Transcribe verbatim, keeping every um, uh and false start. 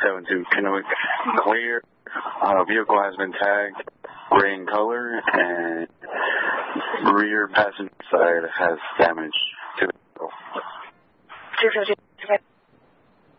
seven two, Kennewick, clear. Uh, vehicle has been tagged gray in color, and rear passenger side has damage to the vehicle. two fifty.